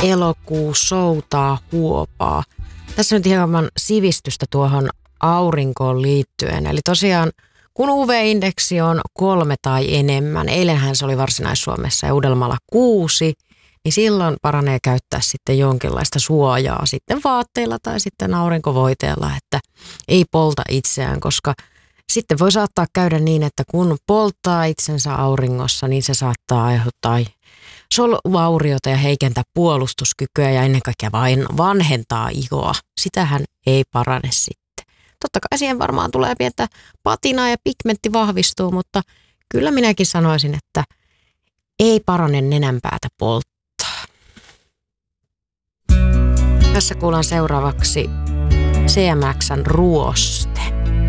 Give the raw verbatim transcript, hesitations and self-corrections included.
elokuu soutaa huopaa. Tässä nyt hieman sivistystä tuohon aurinkoon liittyen. Eli tosiaan kun U V-indeksi on kolme tai enemmän, eilenhän se oli Varsinais-Suomessa ja Uudellamaalla kuusi, niin silloin paranee käyttää sitten jonkinlaista suojaa sitten vaatteilla tai sitten aurinkovoiteella, että ei polta itseään, koska sitten voi saattaa käydä niin, että kun polttaa itsensä auringossa, niin se saattaa aiheuttaa soluvauriota ja heikentää puolustuskykyä ja ennen kaikkea vain vanhentaa ihoa. Sitähän ei parane sitten. Totta kai siihen varmaan tulee pientä patinaa ja pigmentti vahvistuu, mutta kyllä minäkin sanoisin, että ei parane nenänpäätä polttaa. Tässä kuullaan seuraavaksi C M X:n Ruoste.